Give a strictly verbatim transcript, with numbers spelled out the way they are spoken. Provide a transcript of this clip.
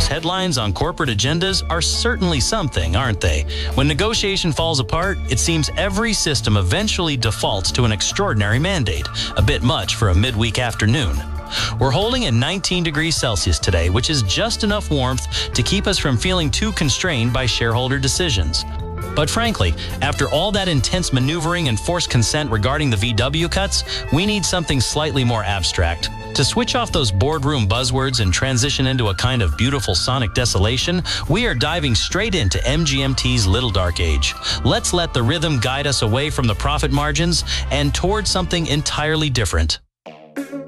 headlines on corporate agendas are certainly something, aren't they? When negotiation falls apart, it seems every system eventually defaults to an extraordinary mandate, a bit much for a midweek afternoon. We're holding at nineteen degrees Celsius today, which is just enough warmth to keep us from feeling too constrained by shareholder decisions. But frankly, after all that intense maneuvering and forced consent regarding the V W cuts, we need something slightly more abstract. To switch off those boardroom buzzwords and transition into a kind of beautiful sonic desolation, we are diving straight into M G M T's Little Dark Age. Let's let the rhythm guide us away from the profit margins and towards something entirely different.